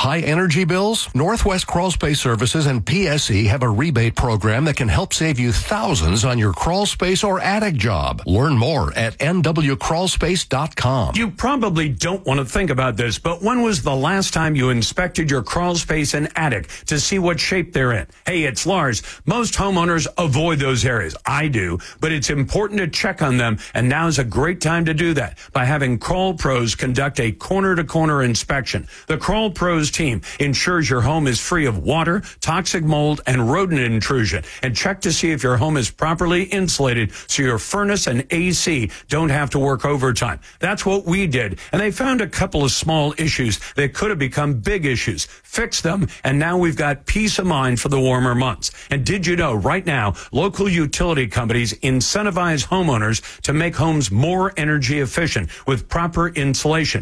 High energy bills? Northwest Crawl Space Services and PSE have a rebate program that can help save you thousands on your crawl space or attic job. Learn more at nwcrawlspace.com. You probably don't want to think about this, but when was the last time you inspected your crawl space and attic to see what shape they're in? Hey, it's Lars. Most homeowners avoid those areas. I do, but it's important to check on them, and now's a great time to do that by having Crawl Pros conduct a corner-to-corner inspection. The Crawl Pros team ensures your home is free of water, toxic mold, and rodent intrusion, and check to see if your home is properly insulated so your furnace and AC don't have to work overtime. That's what we did, and they found a couple of small issues that could have become big issues. Fix them, and now we've got peace of mind for the warmer months. And did you know right now, local utility companies incentivize homeowners to make homes more energy efficient with proper insulation?